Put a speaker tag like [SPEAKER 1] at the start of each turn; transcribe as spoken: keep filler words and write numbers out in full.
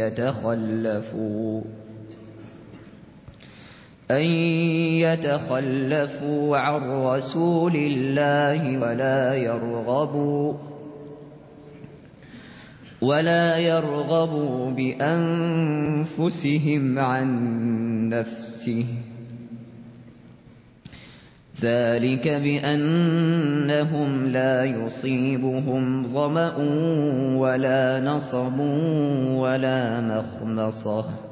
[SPEAKER 1] يتخلفوا أن يتخلفوا عن رسول الله ولا يرغبوا ولا يرغبوا بأنفسهم عن نفسه ذلك بأنهم لا يصيبهم ظمأ ولا نصب ولا مخمصة